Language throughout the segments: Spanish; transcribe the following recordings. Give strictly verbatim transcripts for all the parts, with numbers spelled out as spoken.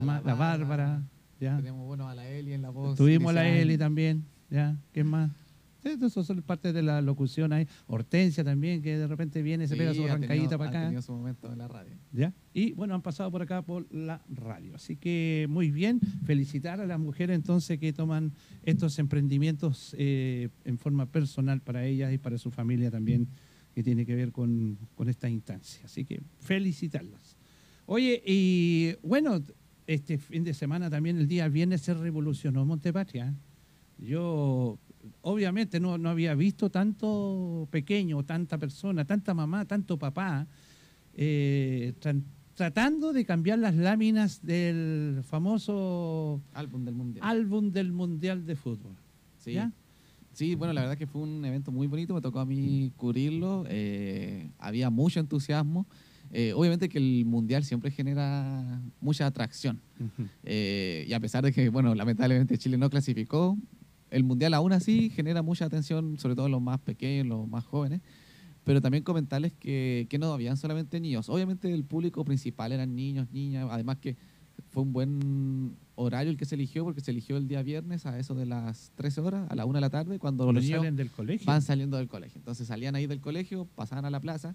A Ma- la Bárbara, Bárbara, ¿ya? tenemos, bueno, a la Eli en la voz Tuvimos la inicial. Eli también, ¿ya? ¿Qué más? Sí, eso son parte de la locución ahí. Hortensia también, que de repente viene y se pega su Sí, ha tenido, arrancadita para ha acá. tenido su momento en la radio. ¿Ya? Y bueno, han pasado por acá por la radio. Así que muy bien, felicitar a las mujeres entonces que toman estos emprendimientos eh, en forma personal para ellas y para su familia también, que tiene que ver con, con esta instancia. Así que felicitarlas. Oye, y bueno, este fin de semana también, el día viernes, se revolucionó Montepatria. Yo obviamente no, no había visto tanto pequeño, tanta persona, tanta mamá, tanto papá eh, tra- tratando de cambiar las láminas del famoso Álbum del Mundial. álbum del Mundial de Fútbol. Sí. ¿Ya? Sí, bueno, la verdad que fue un evento muy bonito, me tocó a mí cubrirlo, eh, había mucho entusiasmo. Eh, obviamente que el Mundial siempre genera mucha atracción. Ujú. Eh, y a pesar de que, bueno, lamentablemente Chile no clasificó, el Mundial aún así genera mucha atención, sobre todo en los más pequeños, los más jóvenes. Pero también comentarles que, que no habían solamente niños. Obviamente el público principal eran niños, niñas, además que fue un buen horario el que se eligió, porque se eligió el día viernes a eso de las trece horas, a la una de la tarde, cuando Cuando los niños salen del colegio. van saliendo del colegio. Entonces salían ahí del colegio, pasaban a la plaza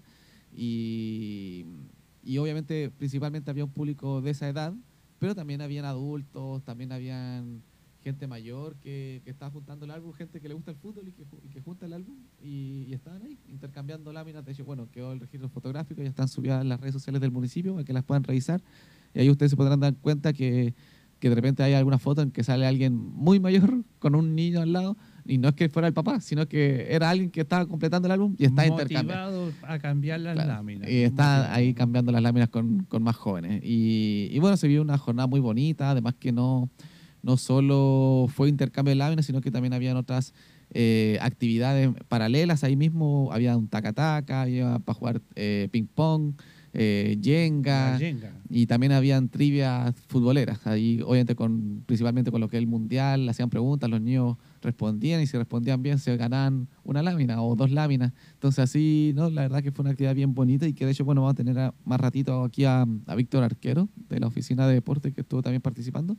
y, y obviamente principalmente había un público de esa edad, pero también habían adultos, también habían gente mayor que, que estaba juntando el álbum, gente que le gusta el fútbol y que, ju- y que junta el álbum y, y estaban ahí intercambiando láminas. De hecho, bueno, quedó el registro fotográfico, ya están subidas en las redes sociales del municipio para que las puedan revisar y ahí ustedes se podrán dar cuenta que, que de repente hay alguna foto en que sale alguien muy mayor con un niño al lado y no es que fuera el papá, sino que era alguien que estaba completando el álbum y está intercambiando. Motivados a cambiar las Claro. láminas. Y está Motivados. ahí cambiando las láminas con, con más jóvenes. Y, y bueno, se vio una jornada muy bonita, además que no, no solo fue intercambio de láminas, sino que también habían otras eh, actividades paralelas. Ahí mismo había un taca-taca, había para jugar eh, ping-pong, eh, La Jenga, yenga. y también habían trivias futboleras. Ahí, obviamente, con, principalmente con lo que es el mundial, le hacían preguntas, los niños respondían y si respondían bien se ganaban una lámina o dos láminas. Entonces así, ¿no? La verdad que fue una actividad bien bonita y que de hecho, bueno, vamos a tener a- más ratito aquí a, a Víctor Arquero de la oficina de deporte que estuvo también participando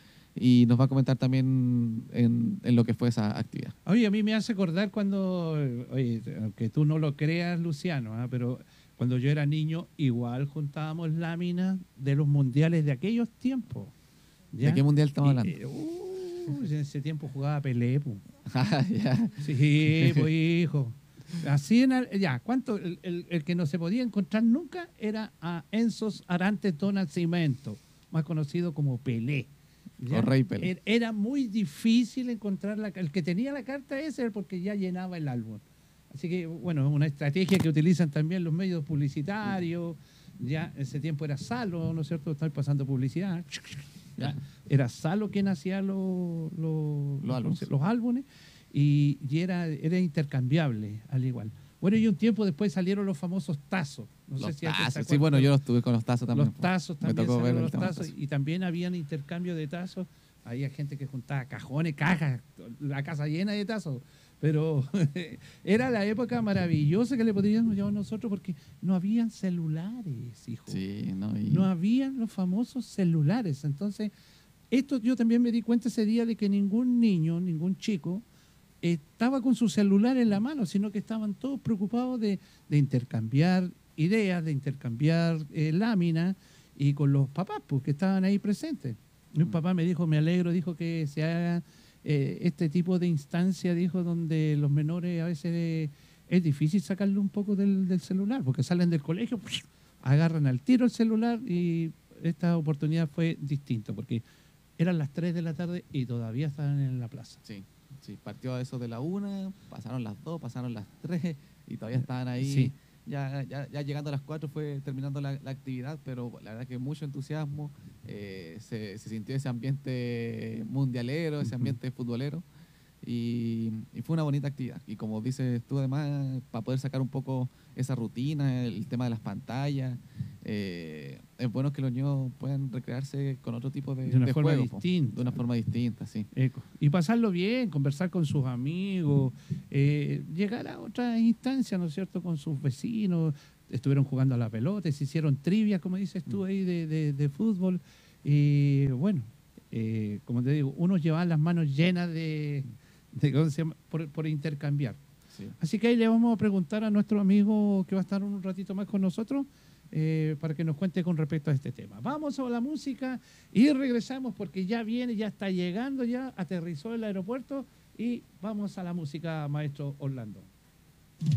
y nos va a comentar también en, en lo que fue esa actividad. Oye, a mí me hace acordar cuando, oye, aunque tú no lo creas, Luciano, ¿ah? Pero cuando yo era niño, igual juntábamos láminas de los mundiales de aquellos tiempos. ¿Ya? ¿De qué mundial estamos Y, hablando? eh, uh, en ese tiempo jugaba Pelé, po. Ah, ya. Sí, pues hijo. Así en al- ya, ¿cuánto? El, el- el que no se podía encontrar nunca era a Enzos Arantes do Nascimento, más conocido como Pelé. ¿Ya? O Rey Pelé. Er- Era muy difícil encontrar la, el que tenía la carta ese era porque ya llenaba el álbum. Así que, bueno, es una estrategia que utilizan también los medios publicitarios. Ya, ese tiempo era Salo, ¿no es cierto? Estoy pasando publicidad. ¿Ya? Era Salo quien hacía los, los, Los álbumes. los álbumes y, y era, era intercambiable al igual. Bueno, y un tiempo después salieron los famosos tazos. No Los sé si a ti te tazos. Sí, acuerdas bueno, de yo los tuve con los tazos también. los pues. tazos Me también tocó ver salieron el los tema del tazos tazo. y también habían intercambio de tazos. Había gente que juntaba cajones, cajas, la casa llena de tazos. Pero era la época maravillosa que le podríamos llamar nosotros porque no habían celulares, hijo. Sí, ¿no? Y- No habían los famosos celulares. Entonces, esto yo también me di cuenta ese día de que ningún niño, ningún chico, estaba con su celular en la mano, sino que estaban todos preocupados de, de intercambiar ideas, de intercambiar eh, láminas y con los papás, pues, que estaban ahí presentes. Mi Mm. papá me dijo, me alegro, dijo que se haga eh, este tipo de instancia, dijo, donde los menores a veces eh, es difícil sacarle un poco del, del celular, porque salen del colegio, agarran al tiro el celular y esta oportunidad fue distinta, porque eran las tres de la tarde y todavía estaban en la plaza. Sí, sí, partió eso de la una, pasaron las dos, pasaron las tres y todavía estaban ahí. Sí. Ya, ya, ya llegando a las cuatro fue terminando la, la actividad, pero la verdad que mucho entusiasmo, eh, se, se sintió ese ambiente mundialero, ese Ujú. ambiente futbolero y, y fue una bonita actividad. Y como dices tú además, para poder sacar un poco esa rutina, el tema de las pantallas, eh, es bueno que los niños puedan recrearse con otro tipo de, De una de forma juegos, po, distinta. de una forma distinta, sí. Eh, y pasarlo bien, conversar con sus amigos, eh, llegar a otras instancias, ¿no es cierto?, con sus vecinos, estuvieron jugando a la pelota, se hicieron trivias, como dices tú ahí, de, de, de fútbol, Y bueno, eh, como te digo, unos llevan las manos llenas de, de ¿cómo se llama? Por, por intercambiar. Sí. Así que ahí le vamos a preguntar a nuestro amigo que va a estar un ratito más con nosotros eh, para que nos cuente con respecto a este tema. Vamos a la música y regresamos porque ya viene, ya está llegando, ya aterrizó el aeropuerto y vamos a la música, maestro Orlando.